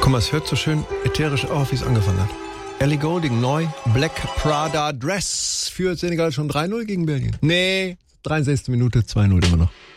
Guck mal, es hört so schön ätherisch auf, wie es angefangen hat. Ellie Goulding, neu, Black Prada Dress. Führt Senegal schon 3-0 gegen Belgien? Nee, 63. Minute, 2-0 immer noch.